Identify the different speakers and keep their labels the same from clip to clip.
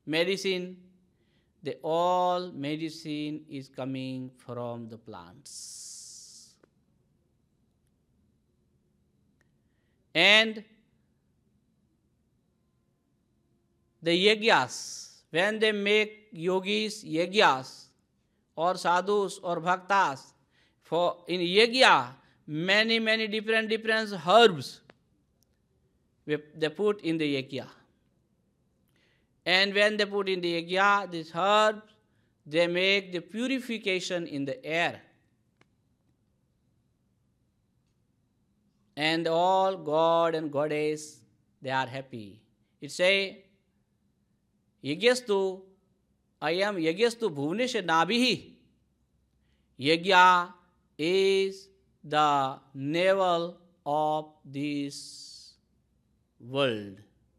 Speaker 1: medicine, the all medicine is coming from the plants. And the yagyas, when they make yogis yagyas, or sadhus or bhaktas, for in yagya, many different herbs they put in the yagya. And when they put in the yagya, these herbs, they make the purification in the air. And all God and Goddess, they are happy. It say, Yagyastu, I am Yagyastu Bhuvanesha Nabhihi. Yagya is the navel of this world.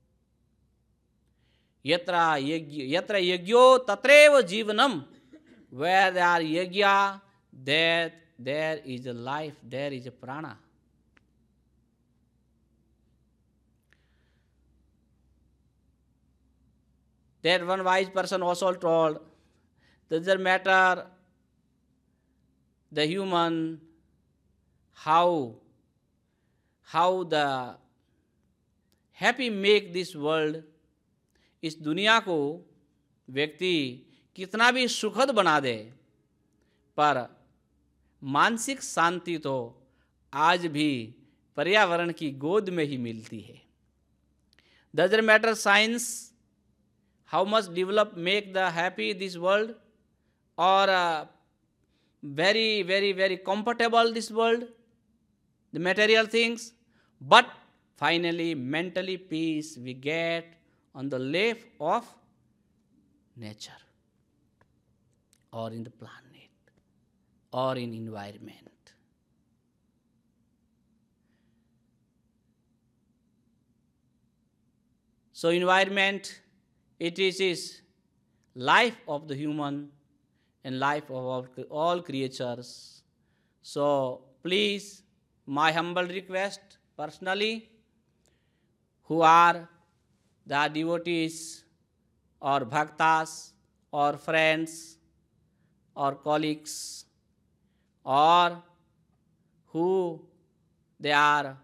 Speaker 1: Yatra yagyo tatreva jivanam. Where there are yagya, there is a life, there is a prana. That one wise person also told, doesn't matter the human, how the happy make this world, इस दुनिया को व्यक्ति कितना भी सुखद बना दे, पर मानसिक शांति तो आज भी पर्यावरण की गोद में ही मिलती है. Doesn't matter science, how much develop make the happy this world, or very comfortable this world, the material things, but finally mentally peace we get on the lap of nature, or in the planet, or in environment. So environment, it is life of the human and life of all creatures. So please, my humble request personally, who are the devotees or bhaktas or friends or colleagues, or who they are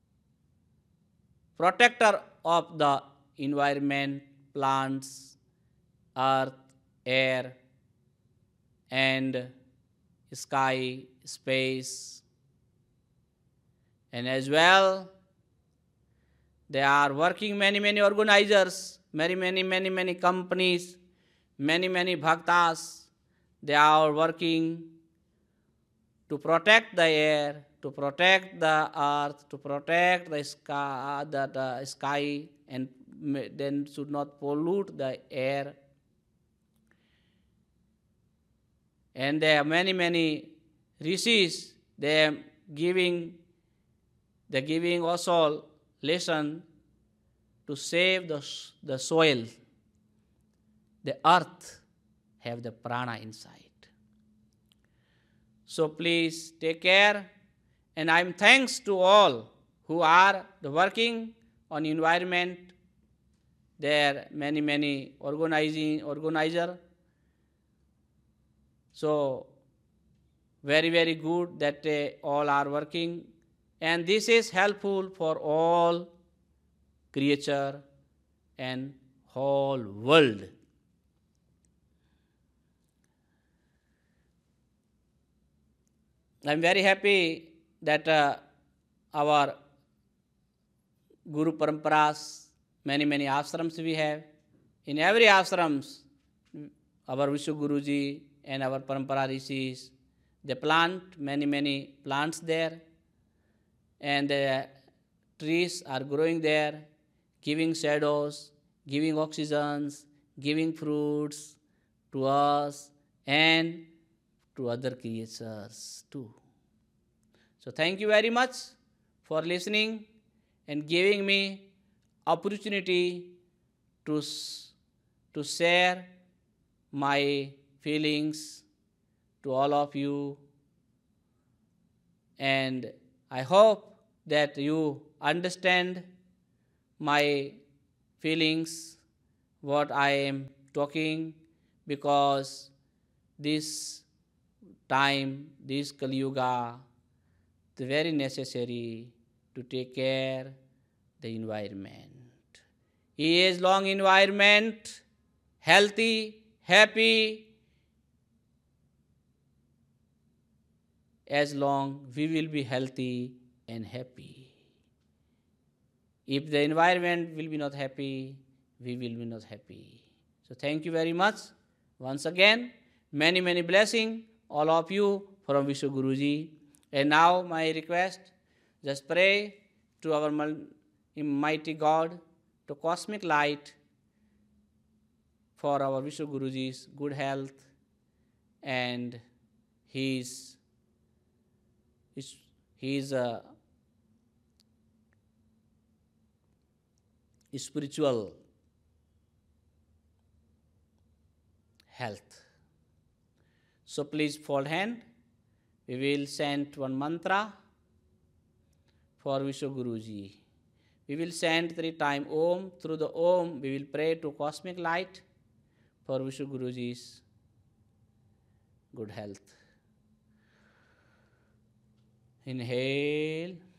Speaker 1: protector of the environment, plants, earth, air, and sky, space, and as well they are working many organizers, many companies, many bhaktas. They are working to protect the air, to protect the earth, to protect the sky, and then should not pollute the air. And there are many rishis, they are giving also lesson to save the soil. The earth have the prana inside. So please take care, and I'm thanks to all who are working on environment. There are many organizer. So very good that they all are working, and this is helpful for all creature and whole world. I'm very happy that our Guru Paramparas, many ashrams we have. In every ashrams, our Vishnu Guruji and our Parampara Rishis, they plant many plants there, and the trees are growing there, giving shadows, giving oxygens, giving fruits to us and to other creatures too. So thank you very much for listening and giving me opportunity to share my feelings to all of you, and I hope that you understand my feelings what I am talking, because this time, this Kali Yuga, the very necessary to take care the environment. As long environment healthy, happy, as long we will be healthy and happy. If the environment will be not happy, we will be not happy. So thank you very much. Once again, many, many blessings, all of you from Vishnu Guruji. And now my request, just pray to our mighty God, to cosmic light, for our Vishnu Guruji's good health and his spiritual health. So please fold hand. We will send one mantra for Vishnu Guruji. We will send 3 times Om. Through the Om, we will pray to cosmic light for Vishnu Guruji's good health. Inhale.